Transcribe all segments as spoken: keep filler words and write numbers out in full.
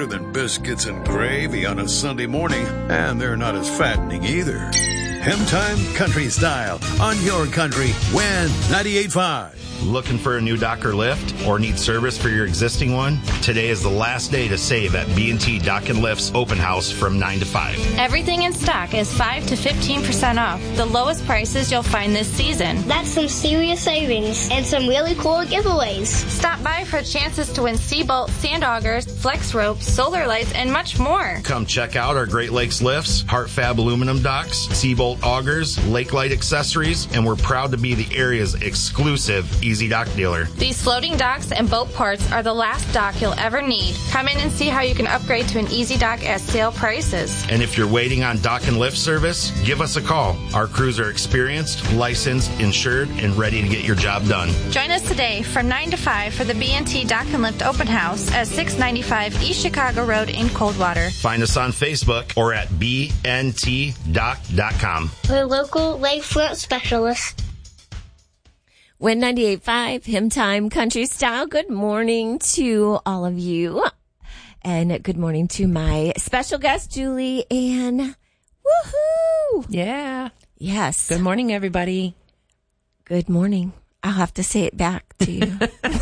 better than biscuits and gravy on a Sunday morning, and they're not as fattening either. Hem Time Country Style on your country, Win ninety-eight point five. Looking for a new dock or lift or need service for your existing one? Today is the last day to save at B and T Dock and Lift's open house from nine to five. Everything in stock is five to fifteen percent off. The lowest prices you'll find this season. That's some serious savings and some really cool giveaways. Stop by for chances to win Seabolt, sand augers, flex ropes, solar lights, and much more. Come check out our Great Lakes lifts, Heart Fab aluminum docks, Seabolt augers, Lake Light accessories, and we're proud to be the area's exclusive Easy Dock dealer. These floating docks and boat parts are the last dock you'll ever need. Come in and see how you can upgrade to an Easy Dock at sale prices. And if you're waiting on dock and lift service, give us a call. Our crews are experienced, licensed, insured, and ready to get your job done. Join us today from nine to five for the B and T Dock and Lift open house at six ninety-five East Chicago Road in Coldwater. Find us on Facebook or at b n t dock dot com. We're local lakefront specialists. Win ninety-eight point five, Hymn Time Country Style. Good morning to all of you. And good morning to my special guest, Julie Ann. Woohoo! Yeah. Yes. Good morning, everybody. Good morning. I'll have to say it back to you.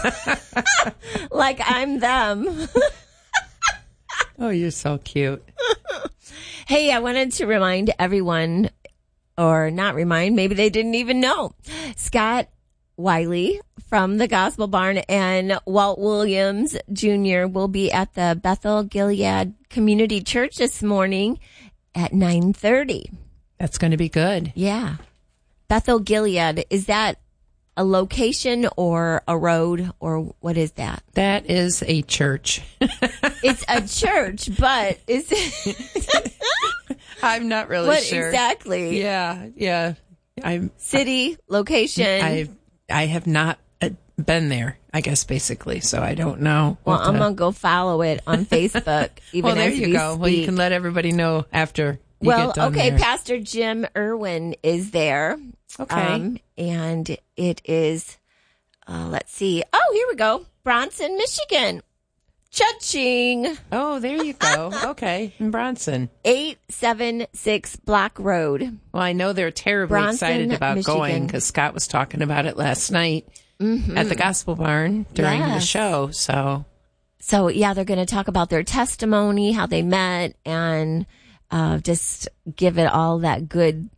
Like I'm them. Oh, you're so cute. Hey, I wanted to remind everyone, or not remind, maybe they didn't even know. Scott Wiley from the Gospel Barn and Walt Williams Junior will be at the Bethel Gilead Community Church this morning at nine thirty. That's going to be good. Yeah. Bethel Gilead, is that a location or a road or what is that? That is a church. It's a church, but is it? I'm not really what sure. Exactly? Yeah, yeah. I'm City, location. I I have not uh, been there, I guess, basically, so I don't know. Well, what I'm to- going to go follow it on Facebook. Even well, there as you we go. Speak. Well, you can let everybody know after you well, get done okay, there. Pastor Jim Irwin is there. Okay. Um, and it is, uh, let's see. Oh, here we go. Bronson, Michigan. Cha-ching. Oh, there you go. Okay. In Bronson. eight seven six Block Road. Well, I know they're terribly Bronson, excited about Michigan. going because Scott was talking about it last night Mm-hmm. at the Gospel Barn during the Yes. show. So, So, yeah, they're going to talk about their testimony, how they met, and uh, just give it all that good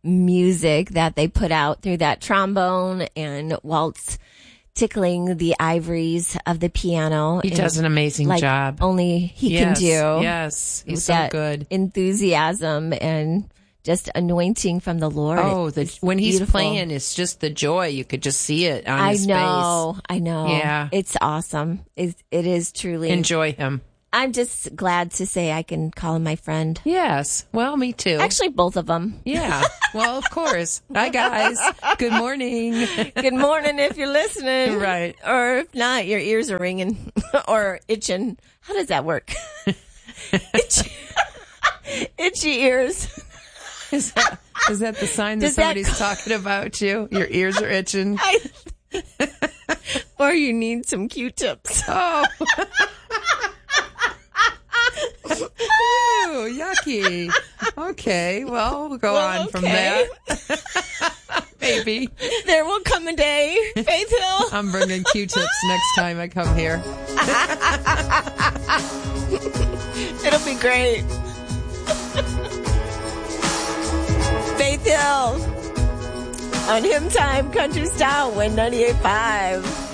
music that they put out through that trombone and Walt's tickling the ivories of the piano. he and does an amazing like job. only he yes, can do. Yes, he's With so that good. enthusiasm and just anointing from the Lord. Oh, the, It's when he's beautiful. playing, it's just the joy. You could just see it on I his know, I know. Yeah. It's awesome. It, it is truly. face. Enjoy him. I'm just glad to say I can call him my friend. Yes. Well, me too. Actually, both of them. Yeah. Well, of course. Hi, guys. Good morning. Good morning if you're listening. Right. Or if not, your ears are ringing or itching. How does that work? itchy, itchy ears. Is that, is that the sign that Does that- somebody's talking about you? Your ears are itching. I, or you need some Q-tips. Oh. Ew, yucky. Okay, well, we'll go Well, on from okay. that. Maybe. There will come a day, Faith Hill. I'm bringing Q-tips next time I come here. It'll be great. Faith Hill on Hymn Time Country Style, Win ninety-eight point five.